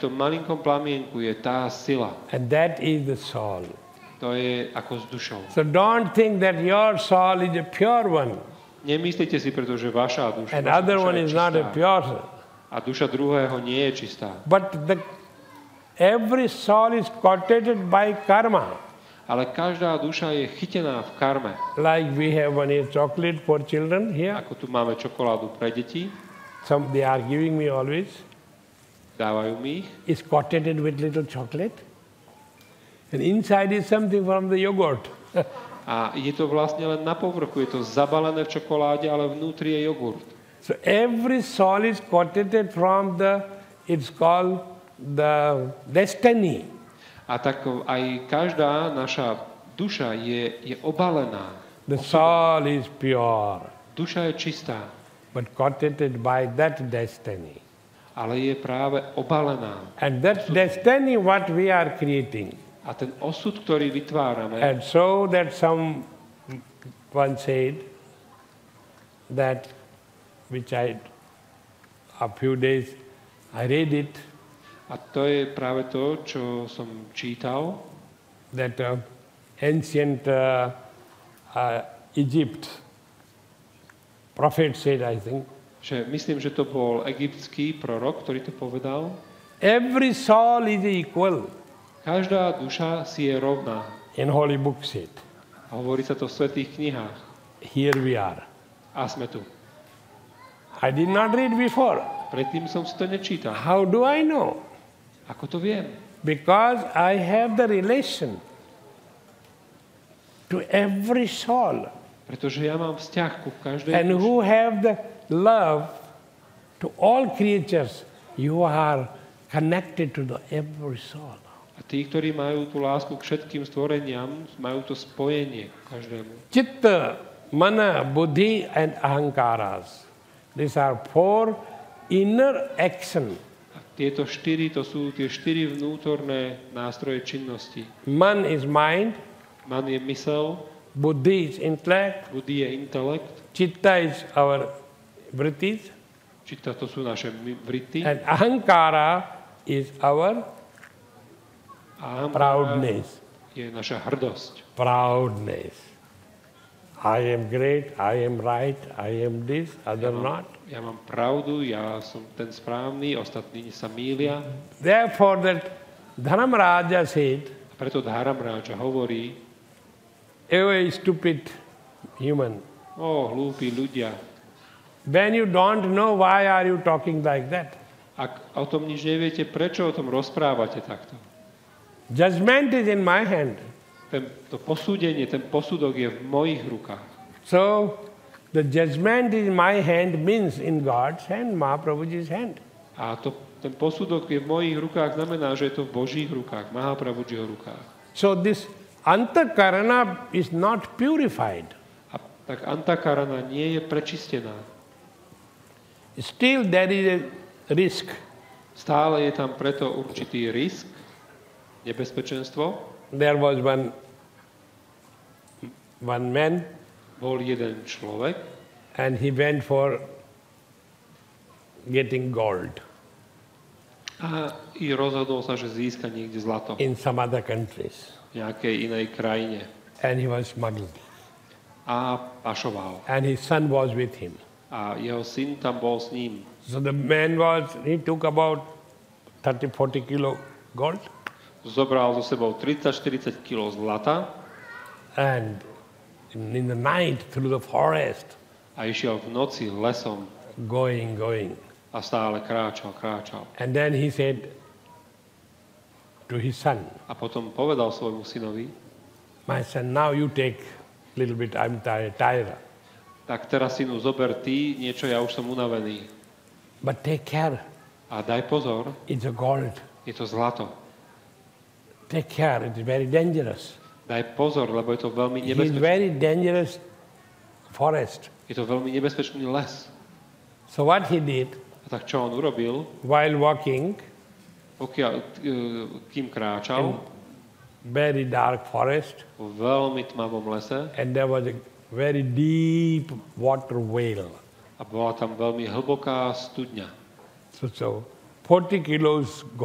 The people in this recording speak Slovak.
v tom malinkom plamienku je tá sila. And that is the soul. To je ako s dušou. So don't think that your soul is a pure one. Nemyslíte si, pretože vaša duša, And vaša other duša one je is not a čistá. pure soul. A duša druhého nie je čistá. But every soul is courted by karma. Ale každá duša je chytená v karme. Like we have one here chocolate for children here. Ako tu máme čokoládu pre deti, They are giving me always. dávajú mi ich. It's coated with little chocolate. And inside is something from the yogurt. A je to vlastne len na povrchu, je to zabalené v čokoláde, ale vnútri je jogurt. So every soul is coated from it's called the destiny. A tak aj každá naša duša je obalená. The soul is pure, Duša je čistá, but coated by that destiny. ale je práve obalená. And that destiny what we are creating. A ten osud, ktorý vytvárame, And so that someone said that, which a few days I read it, a to je práve to, čo som čítal, that ancient Egypt prophet said, I think, že myslím, že to bol egyptský prorok, ktorý to povedal. every soul is equal. Každá duša si je rovná. In holy book said. A hovorí sa to v svätých knihách. Here we are. A sme tu. I did not read before. Predtým som si to nečítal. How do I know? Ako to viem? Because I have the relation to every soul. Pretože ja mám vzťah ku každej And duši. who have the love to all creatures, you are connected to the every soul. A tí, ktorí majú tú lásku k všetkým stvoreniam, majú to spojenie k každému. Chitta, mana, buddhi and ahankaras. These are four inner action. A tieto štyri, to sú tie štyri vnútorné nástroje činnosti. Man is mind, Man je mysel, buddhi is intellect, buddhi je intelekt, chitta is our vrittis, čitta to sú naše vrity, and ahankara is our a proudness. je naša hrdosť. Proudness. I am great, I am right, I am this, other not. Ja mám pravdu, ja som ten správny, ostatní sa mýlia. Therefore that Dharmaraja said, A preto Dharamraja hovorí, "Oh, stupid human, hlúpi ľudia, when you don't know why are you talking like that? ak o tom nič neviete, prečo o tom rozprávate takto? Judgment is in my hand. To posúdenie, ten posudok je v mojich rukách. So the judgment in my hand means in God's hand, Mahaprabhuji's hand. A ten posudok je v mojich rukách, znamená, že je to v Božích rukách, Mahaprabhujiho rukách. So this antakarana is not purified. A tak antakarana nie je prečistená. Still there is a risk. Stále je tam preto určitý risk, nebezpečenstvo. There was one man Bol jeden človek and he went for getting gold a rozhodol sa, že získa niekde zlato in some other countries. v nejakej inej krajine. And he was smuggled. A pašoval. And his son was with him. A jeho syn tam bol s ním. So the man he took about 30-40 kilo gold. Zobral so sebou 30-40 kg zlata And in the night through the forest, a išiel v noci lesom going. a stále kráčal. And then he said to his son, A potom povedal svojmu synovi, "My son, now you take a little bit, I'm tired. tak teraz synu zober ty niečo, ja už som unavený. But take care, A daj pozor, it's a gold. je to zlato. Take care, it's very dangerous. Daj pozor, lebo je to veľmi It's nebezpečný. very dangerous forest." Je to veľmi nebezpečný les. So what he did, A tak čo on urobil, while walking kým kráčal very dark forest, v veľmi tmavom lese and there was a very deep water whale. a bola tam veľmi hlboká studňa. So 40 kilos